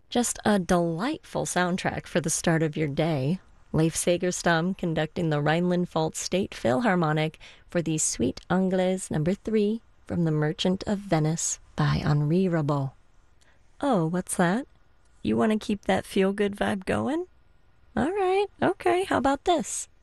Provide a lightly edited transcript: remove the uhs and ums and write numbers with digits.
Just a delightful soundtrack for the start of your day. Leif Segerstam conducting the Rhineland-Pfalz State Philharmonic for the Suite Anglaise Number 3 from The Merchant of Venice by Henri Rabault. Oh, what's that? You want to keep that feel-good vibe going? All right, okay, how about this?